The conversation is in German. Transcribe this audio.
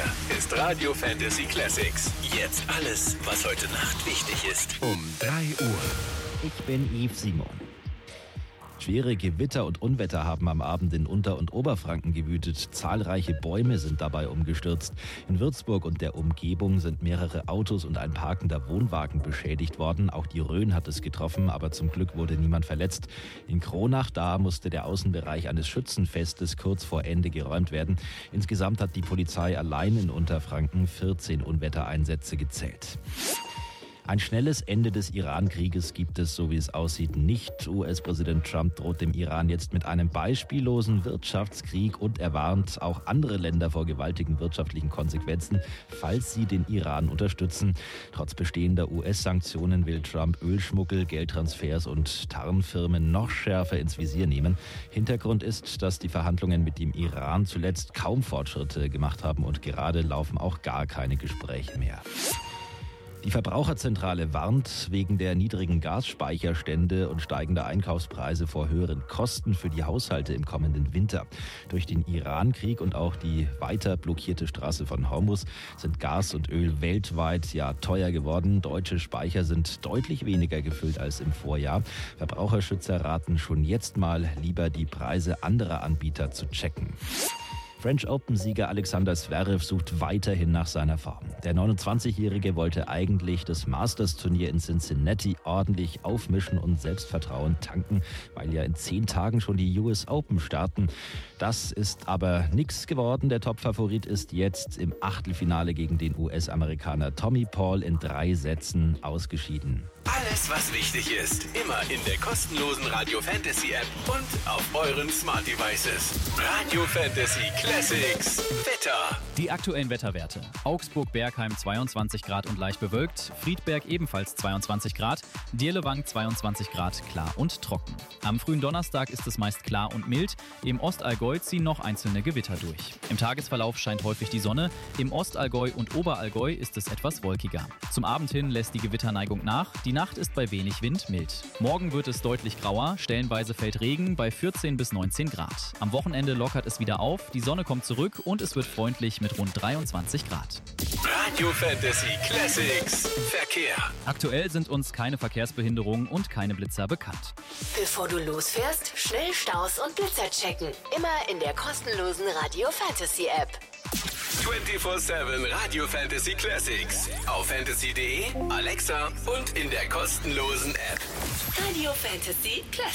Hier ist Radio Fantasy Classics. Jetzt alles, was heute Nacht wichtig ist. Um 3 Uhr. Ich bin Yves Simon. Schwere Gewitter und Unwetter haben am Abend in Unter- und Oberfranken gewütet. Zahlreiche Bäume sind dabei umgestürzt. In Würzburg und der Umgebung sind mehrere Autos und ein parkender Wohnwagen beschädigt worden. Auch die Rhön hat es getroffen, aber zum Glück wurde niemand verletzt. In Kronach, da musste der Außenbereich eines Schützenfestes kurz vor Ende geräumt werden. Insgesamt hat die Polizei allein in Unterfranken 14 Unwettereinsätze gezählt. Ein schnelles Ende des Iran-Krieges gibt es, so wie es aussieht, nicht. US-Präsident Trump droht dem Iran jetzt mit einem beispiellosen Wirtschaftskrieg und er warnt auch andere Länder vor gewaltigen wirtschaftlichen Konsequenzen, falls sie den Iran unterstützen. Trotz bestehender US-Sanktionen will Trump Ölschmuggel, Geldtransfers und Tarnfirmen noch schärfer ins Visier nehmen. Hintergrund ist, dass die Verhandlungen mit dem Iran zuletzt kaum Fortschritte gemacht haben und gerade laufen auch gar keine Gespräche mehr. Die Verbraucherzentrale warnt wegen der niedrigen Gasspeicherstände und steigender Einkaufspreise vor höheren Kosten für die Haushalte im kommenden Winter. Durch den Iran-Krieg und auch die weiter blockierte Straße von Hormuz sind Gas und Öl weltweit teuer geworden. Deutsche Speicher sind deutlich weniger gefüllt als im Vorjahr. Verbraucherschützer raten schon jetzt mal, lieber die Preise anderer Anbieter zu checken. French Open-Sieger Alexander Zverev sucht weiterhin nach seiner Form. Der 29-Jährige wollte eigentlich das Masters-Turnier in Cincinnati ordentlich aufmischen und Selbstvertrauen tanken, weil ja in 10 Tagen schon die US Open starten. Das ist aber nichts geworden. Der Top-Favorit ist jetzt im Achtelfinale gegen den US-Amerikaner Tommy Paul in 3 Sätzen ausgeschieden. Alles, was wichtig ist, immer in der kostenlosen Radio Fantasy App und auf euren Smart Devices. Radio Fantasy Classics Wetter. Die aktuellen Wetterwerte. Augsburg-Bergheim 22 Grad und leicht bewölkt. Friedberg ebenfalls 22 Grad. Dirlewang 22 Grad, klar und trocken. Am frühen Donnerstag ist es meist klar und mild. Im Ostallgäu ziehen noch einzelne Gewitter durch. Im Tagesverlauf scheint häufig die Sonne. Im Ostallgäu und Oberallgäu ist es etwas wolkiger. Zum Abend hin lässt die Gewitterneigung nach. Die Nacht ist bei wenig Wind mild. Morgen wird es deutlich grauer. Stellenweise fällt Regen bei 14 bis 19 Grad. Am Wochenende lockert es wieder auf. Die Sonne kommt zurück und es wird freundlich mit rund 23 Grad. Radio Fantasy Classics Verkehr. Aktuell sind uns keine Verkehrsbehinderungen und keine Blitzer bekannt. Bevor du losfährst, schnell Staus und Blitzer checken. Immer in der kostenlosen Radio Fantasy App. 24/7 Radio Fantasy Classics. Auf fantasy.de, Alexa und in der kostenlosen App. Radio Fantasy Classics.